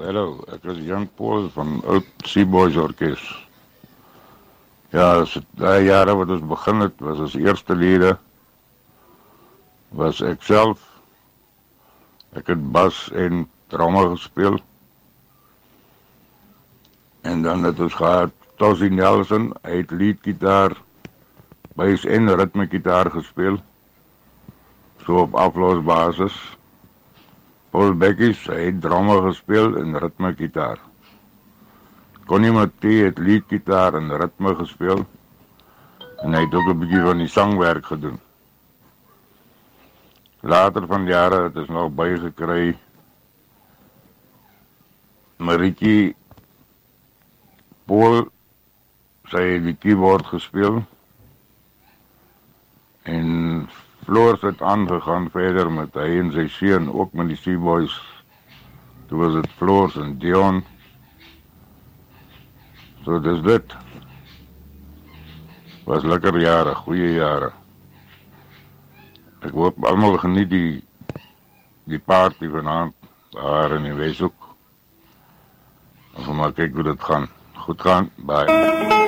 Hallo, ek is Jan Paul van Oud Seaboys Orkes. Ja, daai jare wat ons begin het, was ons eerste lede, was ek self. Ek het bas en drama gespeel. En dan het ons gehad Tossie Nelson, hy het leadgitaar, bass en ritmegitaar gespeel. So op aflosbasis. Paul Bekkies, hy het drama gespeel en ritmegitaar. Connie Matthee het leadgitaar en ritme gespeel. En hy het ook 'n bietjie van die sangwerk gedoen. Later van die jare het ons nog bygekry Marietjie Paul, sy het die keyboard gespeel. En Floors het aangegaan verder met hy en sy seun, ook met die Seaboys. Toe was het Floors en Dion. So dis dit. Was lekker jare, goeie jare. Ek hoop almal geniet die party vanaand daar in die Weshoek. Ons gaan maar kyk hoe dit gaan. Goed gaan, bye.